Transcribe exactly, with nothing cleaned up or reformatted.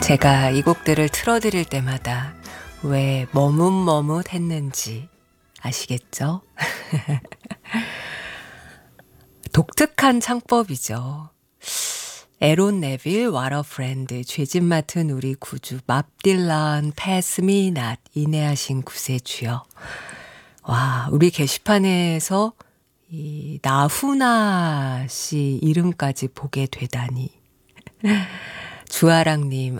제가 이 곡들을 틀어드릴 때마다 왜 머뭇머뭇했는지 아시겠죠? 독특한 창법이죠. 에론 네빌, What a Friend, 죄짓 맡은 우리 구주, 밥 딜런, Pass Me Not, 인내하신 구세주여. 와, 우리 게시판에서 이 나훈아 씨 이름까지 보게 되다니. 주아랑님,